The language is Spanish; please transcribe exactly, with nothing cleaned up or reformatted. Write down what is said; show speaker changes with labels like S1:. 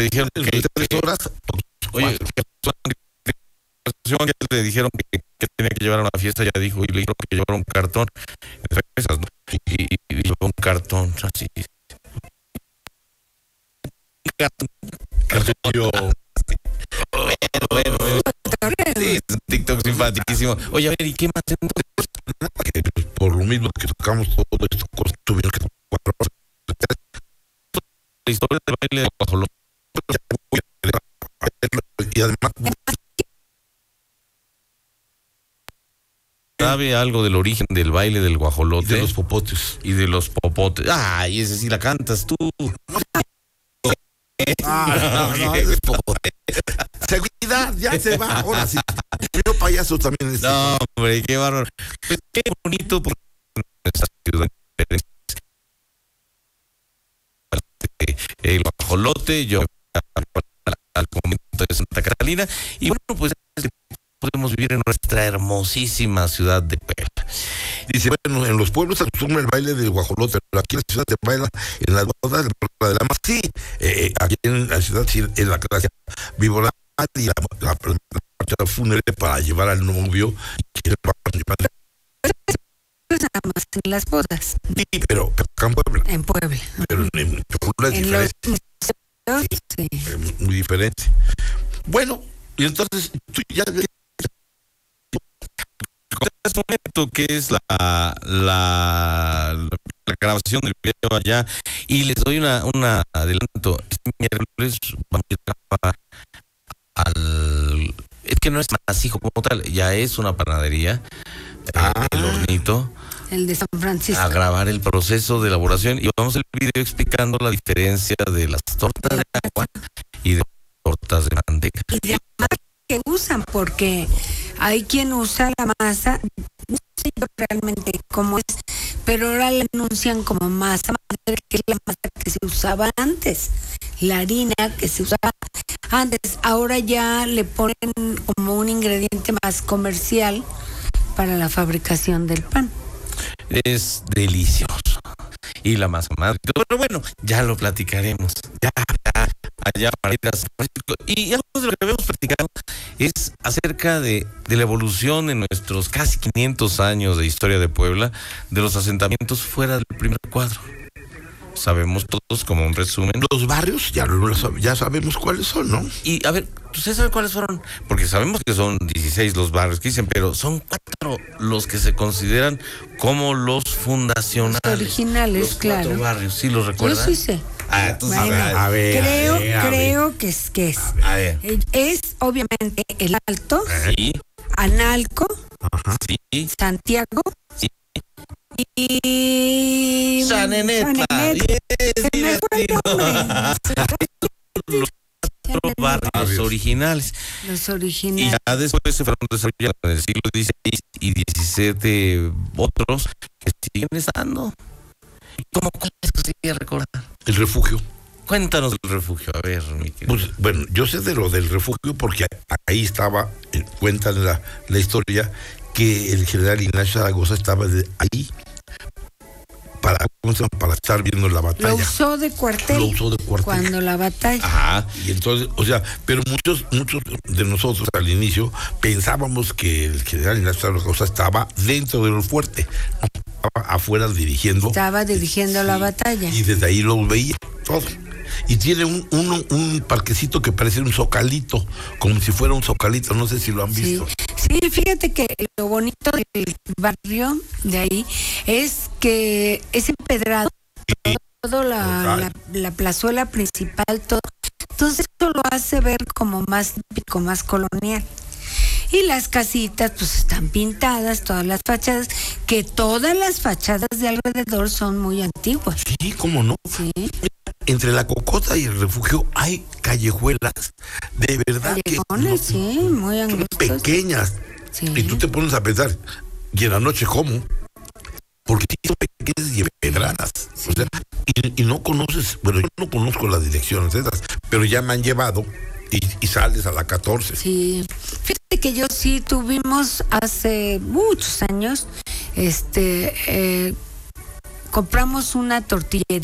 S1: dijeron que tres horas. Oye, que le dijeron que, que tenía que llevar a una fiesta, ya dijo, y le dijeron que llevara un cartón. Esas, ¿no? Y, y, y llevó un cartón así.
S2: Yo.
S1: Bueno, bueno, bueno. Sí, es un TikTok simpaticísimo. Oye, a ver, ¿y qué más?
S2: Entonces, por lo mismo que tocamos todo esto, tuvieron que cuatro horas.
S1: La historia del baile de guajolote.
S2: Y además,
S1: ¿sabe algo del origen del baile del guajolote?
S2: de los popotes.
S1: Y de los popotes. Ay, ese sí la cantas tú.
S2: Ah, no, no, es popote. Seguridad, ya se va. Ahora sí. Yo payaso también. Es
S1: no, hombre, qué bárbaro. Pues qué bonito porque esa ciudad el guajolote, yo al momento de Santa Catalina, y bueno, pues podemos vivir en nuestra hermosísima ciudad de Puebla.
S2: Dice, bueno, en los pueblos se acostumbra el baile del guajolote, pero aquí en la ciudad se baila en las bodas de la más. Sí, eh, aquí en la ciudad sí, en la clase víbora y la, la, la, la fúnebre para llevar al novio. Y
S3: nada más en las bodas.
S2: Sí, pero, pero acá en Puebla.
S3: En Puebla.
S2: Pero en, en Puebla es
S3: en
S2: diferente.
S3: Los... Sí. Sí.
S2: Es muy diferente. Bueno, y entonces tú ya...
S1: Es un momento que es la, la, la grabación del video allá, y les doy una, una adelanto. Este miércoles vamos a al... Es que no es masijo como tal, ya es una panadería, ah. eh, el hornito.
S3: El de San Francisco.
S1: A grabar el proceso de elaboración, y vamos el video explicando la diferencia de las tortas de agua y de tortas de manteca.
S3: Y de la masa que usan, porque hay quien usa la masa, no sé yo realmente cómo es, pero ahora la anuncian como masa madre, que es la masa que se usaba antes, la harina que se usaba antes, ahora ya le ponen como un ingrediente más comercial para la fabricación del pan.
S1: Es delicioso. Y la masa madre. Pero bueno, ya lo platicaremos. Ya, ya, allá para ir a San Francisco. Y algo de lo que habíamos platicado es acerca de, de la evolución de nuestros casi quinientos años de historia de Puebla, de los asentamientos fuera del primer cuadro. Sabemos todos, como un resumen.
S2: Los barrios, ya, lo, ya sabemos cuáles son, ¿no?
S1: Y a ver, ¿ustedes saben cuáles fueron? Porque sabemos que son dieciséis los barrios que dicen, pero son cuatro los que se consideran como los fundacionales.
S3: Los originales,
S1: los
S3: claro.
S1: Cuatro barrios, ¿sí los recuerdan?
S3: Yo sí sé.
S1: Ah, entonces,
S3: bueno,
S1: a ver, a ver,
S3: creo,
S1: a ver, a
S3: creo
S1: ver.
S3: que es que es.
S1: A ver.
S3: Es obviamente el Alto,
S1: Sí.
S3: Analco,
S1: Ajá. Sí.
S3: Santiago.
S1: Sí.
S3: Y
S1: Saneneta.
S3: Se me fue el nombre.
S1: Los cuatro barrios originales.
S3: Los
S1: Y
S3: originales.
S1: ya después se fueron desarrollando en el siglo dieciséis y diecisiete otros que siguen estando. ¿Cómo cuáles conseguía recordar?
S2: El refugio.
S1: Cuéntanos del refugio, a ver, mi querido.
S2: Pues, bueno, yo sé de lo del refugio porque ahí estaba, cuentan la, la historia, que el general Ignacio Zaragoza estaba de ahí para, para estar viendo la batalla.
S3: Lo usó de cuartel.
S2: Lo usó de cuartel.
S3: Cuando la batalla.
S1: Ajá.
S2: Y entonces, o sea, pero muchos, muchos de nosotros al inicio pensábamos que el general Ignacio Zaragoza estaba dentro del fuerte, no, estaba afuera dirigiendo.
S3: Estaba dirigiendo
S2: sí,
S3: la batalla.
S2: Y desde ahí lo veía todo. Y tiene un, un, un parquecito que parece un zocalito, como si fuera un zocalito, no sé si lo han visto.
S3: Sí, sí, fíjate que lo bonito del barrio de ahí es que es empedrado, sí. todo la, la, la plazuela principal, todo. Entonces eso lo hace ver como más típico, más colonial. Y las casitas pues están pintadas, todas las fachadas, que todas las fachadas de alrededor son muy antiguas.
S2: Sí, cómo no.
S3: Sí.
S2: Entre la Cocota y el refugio hay callejuelas, de verdad.
S3: Callejones, que no, sí, muy angostas.
S2: Pequeñas. Sí. Y tú te pones a pensar, ¿y en la noche cómo? Porque son pequeñas y empedradas. Sí. O sea, y, y no conoces, bueno, yo no conozco las direcciones esas, pero ya me han llevado y, y sales a la catorce.
S3: Sí. Fíjate que yo sí tuvimos hace muchos años, este, eh, compramos una tortillería